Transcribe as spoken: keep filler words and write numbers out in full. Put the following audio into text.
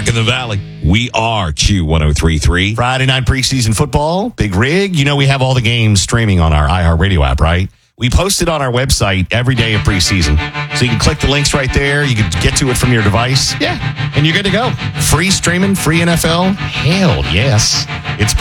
Rocking the Valley. We are Q one oh three point three. Friday night preseason football, big rig. You know we have all the games streaming on our iHeartRadio app, right? We post it on our website every day of preseason. So you can click the links right there. You can get to it from your device. Yeah, and you're good to go. Free streaming, free N F L. Hell yes. It's